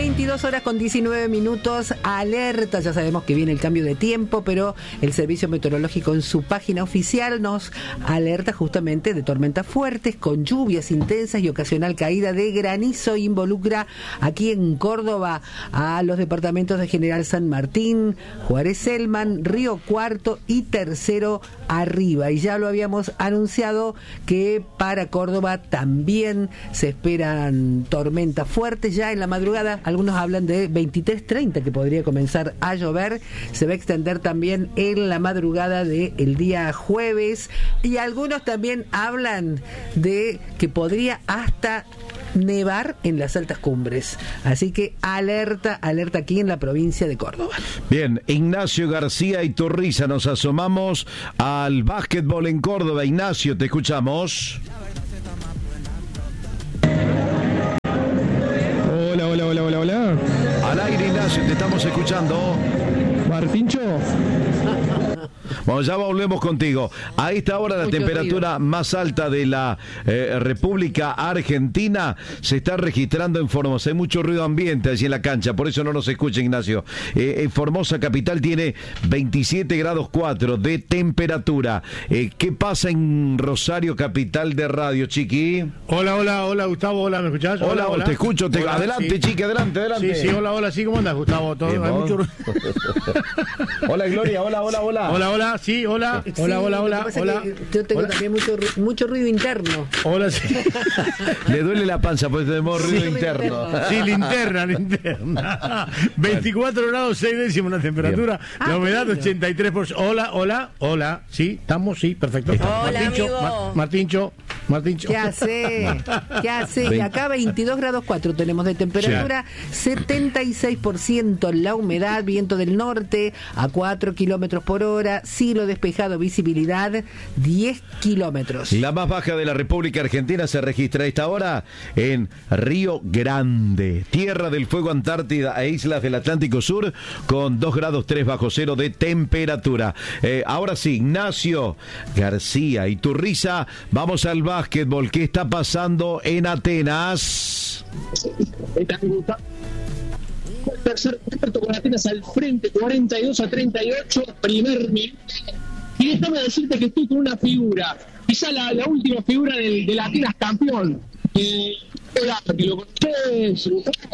22 horas con 19 minutos, alerta, ya sabemos que viene el cambio de tiempo, pero el Servicio Meteorológico en su página oficial nos alerta justamente de tormentas fuertes con lluvias intensas y ocasional caída de granizo. Involucra aquí en Córdoba a los departamentos de General San Martín, Juárez Selman, Río Cuarto y Tercero Arriba. Y ya lo habíamos anunciado que para Córdoba también se esperan tormentas fuertes. Ya en la madrugada algunos hablan de 23:30 que podría comenzar a llover. Se va a extender también en la madrugada del día jueves, y algunos también hablan de que podría hasta nevar en las altas cumbres. Así que alerta aquí en la provincia de Córdoba. Bien, Ignacio García Iturriza, nos asomamos al básquetbol en Córdoba. Ignacio, te escuchamos. Hola. Al aire, Ignacio, te estamos escuchando. Martincho. Bueno, ya volvemos contigo. A esta hora la temperatura más alta de la República Argentina se está registrando en Formosa. Hay mucho ruido ambiente allí en la cancha, por eso no nos escucha, Ignacio. Formosa capital tiene 27 grados 4 de temperatura. ¿Qué pasa en Rosario, capital de radio, Chiqui? Hola, Gustavo, hola, ¿me escuchás? Hola, te escucho. Hola, adelante, sí. Chiqui, adelante. Sí, hola, sí, ¿cómo andas, Gustavo? ¿Todo? Bien, Hay mucho ruido. Hola, Gloria, hola. Hola, sí, hola. Yo tengo también mucho ruido interno. Hola, sí. Le duele la panza porque tenemos ruido interno. Sí, linterna. 24 grados 6 décimos la temperatura. Bien. La humedad 83%. Hola. Sí, estamos, sí, perfecto. Hola, Martincho. ¿Qué hace? Y acá 22 grados 4 tenemos de temperatura, 76% la humedad, viento del norte a 4 kilómetros por hora, cielo despejado, visibilidad 10 kilómetros. La más baja de la República Argentina se registra a esta hora en Río Grande, Tierra del Fuego, Antártida e islas del Atlántico Sur, con 2 grados 3 bajo cero de temperatura. Ahora sí, Ignacio García Iturriza, vamos al básquetbol. ¿Qué está pasando en Atenas? Tercer cuarto con Atenas al frente, 42-38, primer minuto. Y déjame decirte que estoy con una figura, quizá la última figura del Atenas campeón. Que lo conocés,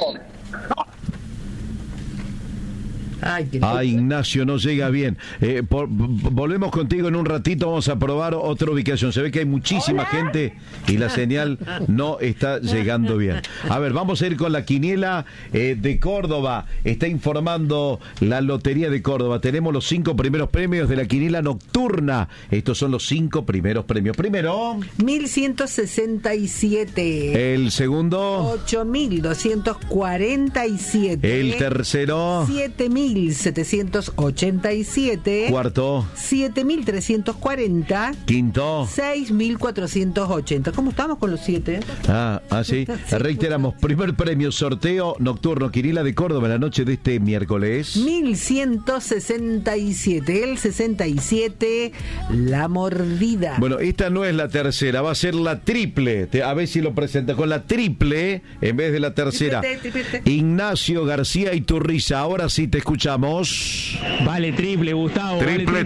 Ay, Ignacio, no llega bien. Volvemos contigo en un ratito, vamos a probar otra ubicación. Se ve que hay muchísima gente y la señal no está llegando bien. A ver, vamos a ir con la quiniela de Córdoba. Está informando la Lotería de Córdoba. Tenemos los 5 primeros premios de la quiniela nocturna. Estos son los 5 primeros premios. Primero, 1167. El segundo, 8247. El tercero, 7787. Cuarto, 7340. Quinto, 6480. ¿Cómo estamos con los 7? Sí. Reiteramos, primer premio, sorteo nocturno, quiniela de Córdoba en la noche de este miércoles. 1167. El 67, la mordida. Bueno, esta no es la tercera, va a ser la triple. A ver si lo presenta con la triple en vez de la tercera. Triple. Ignacio García Iturriza, ahora sí te escuchamos. Vale, triple, Gustavo. Triple.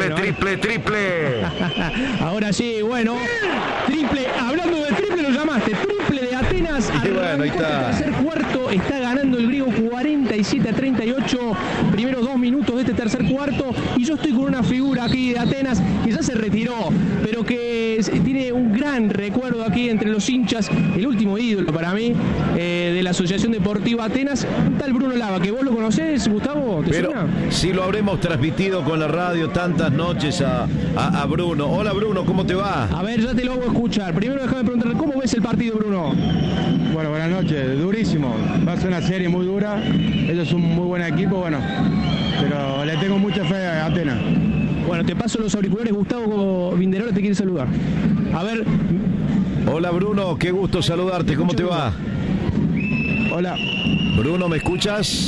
Ahora sí, bueno. Triple, hablando de triple, lo llamaste. Triple de Atenas. Y bueno, ahí está. El tercer cuarto está ganando el griego 47-38. Primeros 2 minutos de este tercer cuarto. Y yo estoy con una figura aquí de Atenas que ya se retiró, pero que tiene un gran recuerdo aquí entre los hinchas. El último ídolo para mí de la Asociación Deportiva Atenas, un tal Bruno Lava, que vos lo conocés, Gustavo. ¿Te Pero suena? si lo habremos transmitido con la radio tantas noches a Bruno. Hola, Bruno, ¿cómo te va? A ver, ya te lo hago escuchar. Primero déjame preguntarle, ¿cómo ves el partido, Bruno? Bueno, buenas noches, durísimo. Va a ser una serie muy dura. Ellos son un muy buen equipo, bueno, pero le tengo mucha fe a Atenas. Bueno, te paso los auriculares, Gustavo Vinderola te quiere saludar. A ver. Hola, Bruno, qué gusto saludarte, ¿cómo te va? Hola. Bruno, ¿me escuchas?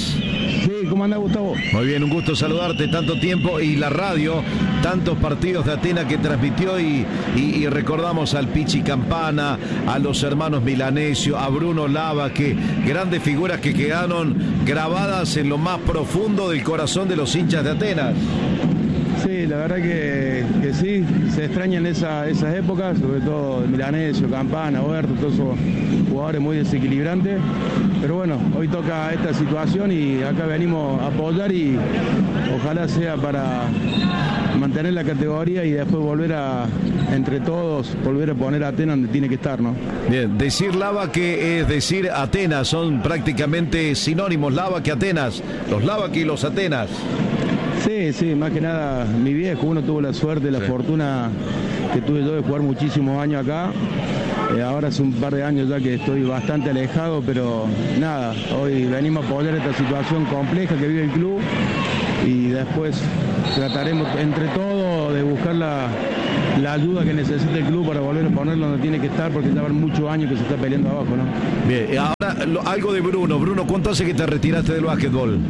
Sí, ¿cómo anda, Gustavo? Muy bien, un gusto saludarte, tanto tiempo, y la radio, tantos partidos de Atenas que transmitió, y recordamos al Pichi Campana, a los hermanos Milanesio, a Bruno Lava, que grandes figuras que quedaron grabadas en lo más profundo del corazón de los hinchas de Atenas. Sí, la verdad que sí, se extrañan esas épocas, sobre todo Milanesio, Campana, Oberto, todos esos jugadores muy desequilibrantes, pero bueno, hoy toca esta situación y acá venimos a apoyar, y ojalá sea para mantener la categoría y después volver entre todos, volver a poner a Atenas donde tiene que estar, ¿no? Bien, decir Lava que es decir Atenas, son prácticamente sinónimos, Lava que Atenas, los Lava que y los Atenas. Sí, más que nada mi viejo, uno tuvo la suerte, la fortuna que tuve yo de jugar muchísimos años acá. Ahora hace un par de años ya que estoy bastante alejado, pero nada, hoy venimos a apoyar esta situación compleja que vive el club, y después trataremos entre todos de buscar la ayuda que necesita el club para volver a ponerlo donde tiene que estar, porque ya van muchos años que se está peleando abajo, ¿no? Bien, ahora algo de Bruno. Bruno, ¿cuánto hace que te retiraste del básquetbol?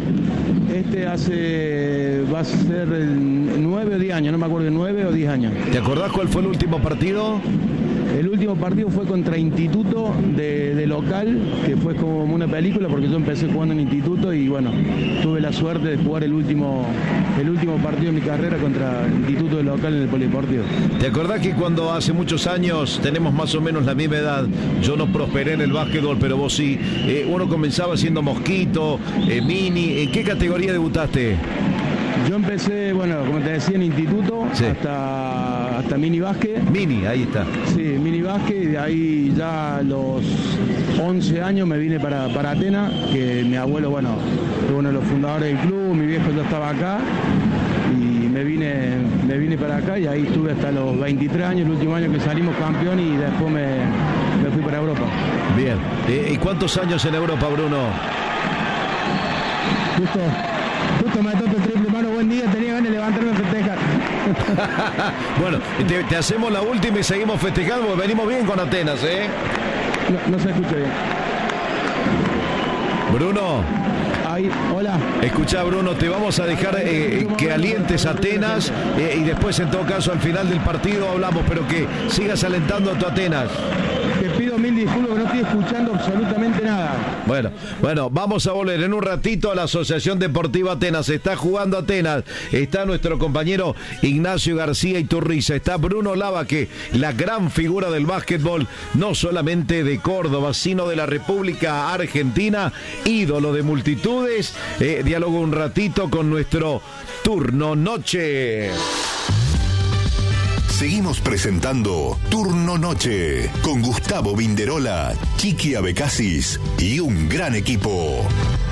Va a ser 9 o 10 años, no me acuerdo, 9 o 10 años. ¿Te acordás cuál fue el último partido? El último partido fue contra Instituto de local, que fue como una película, porque yo empecé jugando en Instituto y bueno, tuve la suerte de jugar el último partido de mi carrera contra Instituto de local en el Polideportivo. ¿Te acordás que cuando hace muchos años, tenemos más o menos la misma edad, yo no prosperé en el básquetbol, pero vos sí, uno comenzaba siendo mosquito, mini, ¿en qué categoría debutaste? Yo empecé, bueno, como te decía, en Instituto, sí, hasta mini básquet. Mini, ahí está. Sí, mini básquet, y de ahí ya a los 11 años me vine para Atenas, que mi abuelo, bueno, fue uno de los fundadores del club, mi viejo ya estaba acá, y me vine para acá, y ahí estuve hasta los 23 años, el último año que salimos campeón, y después me fui para Europa. Bien, ¿y cuántos años en Europa, Bruno? Justo me tocó el triple, mano, buen día, tenía ganas de levantarme a festejar. Bueno, te hacemos la última y seguimos festejando, porque venimos bien con Atenas, ¿eh? No se escucha bien. Bruno. Ahí, hola. Escuchá, Bruno, te vamos a dejar que alientes a Atenas, y después, en todo caso, al final del partido hablamos, pero que sigas alentando a tu Atenas. Te pido mil disculpas, que no estoy escuchando absolutamente nada. Bueno, vamos a volver en un ratito a la Asociación Deportiva Atenas. Está jugando Atenas, está nuestro compañero Ignacio García Iturriza, está Bruno Lava, que la gran figura del básquetbol, no solamente de Córdoba, sino de la República Argentina, ídolo de multitudes. Diálogo un ratito con nuestro Turno Noche. Seguimos presentando Turno Noche con Gustavo Vinderola, Chiqui Abecasis y un gran equipo.